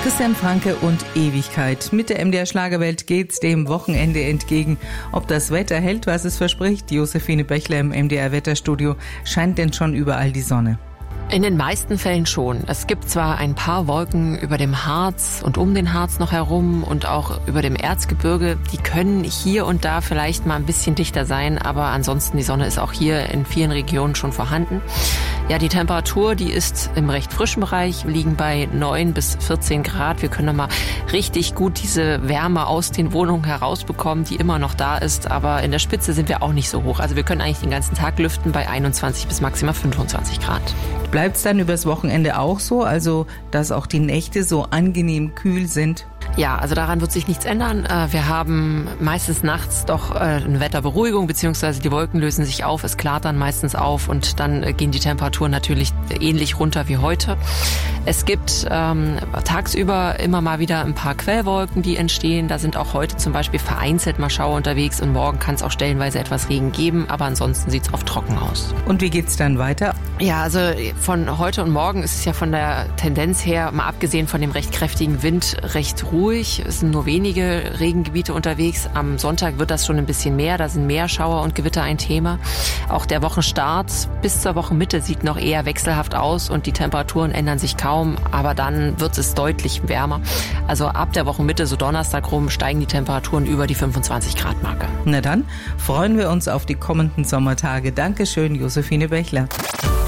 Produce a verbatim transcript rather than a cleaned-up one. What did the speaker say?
Christian Franke und Ewigkeit. Mit der M D R Schlagerwelt geht's dem Wochenende entgegen. Ob das Wetter hält, was es verspricht? Josephine Bächler im M D R Wetterstudio. Scheint denn schon überall die Sonne? In den meisten Fällen schon. Es gibt zwar ein paar Wolken über dem Harz und um den Harz noch herum und auch über dem Erzgebirge. Die können hier und da vielleicht mal ein bisschen dichter sein, aber ansonsten die Sonne ist auch hier in vielen Regionen schon vorhanden. Ja, die Temperatur, die ist im recht frischen Bereich, wir liegen bei neun bis vierzehn Grad. Wir können mal richtig gut diese Wärme aus den Wohnungen herausbekommen, die immer noch da ist, aber in der Spitze sind wir auch nicht so hoch. Also wir können eigentlich den ganzen Tag lüften bei einundzwanzig bis maximal fünfundzwanzig Grad. Bleibt es dann übers Wochenende auch so, also dass auch die Nächte so angenehm kühl sind? Ja, also daran wird sich nichts ändern. Wir haben meistens nachts doch eine Wetterberuhigung, beziehungsweise die Wolken lösen sich auf, es klart dann meistens auf und dann gehen die Temperaturen natürlich ähnlich runter wie heute. Es gibt ähm, tagsüber immer mal wieder ein paar Quellwolken, die entstehen. Da sind auch heute zum Beispiel vereinzelt mal Schauer unterwegs und morgen kann es auch stellenweise etwas Regen geben, aber ansonsten sieht es oft trocken aus. Und wie geht's dann weiter? Ja, also von heute und morgen ist es ja von der Tendenz her, mal abgesehen von dem recht kräftigen Wind, recht ruhig. Es sind nur wenige Regengebiete unterwegs. Am Sonntag wird das schon ein bisschen mehr. Da sind mehr Schauer und Gewitter ein Thema. Auch der Wochenstart bis zur Wochenmitte sieht noch eher wechselhaft aus und die Temperaturen ändern sich kaum. Aber dann wird es deutlich wärmer. Also ab der Wochenmitte, so Donnerstag rum, steigen die Temperaturen über die fünfundzwanzig Grad Marke. Na dann freuen wir uns auf die kommenden Sommertage. Dankeschön, Josephine Bächler.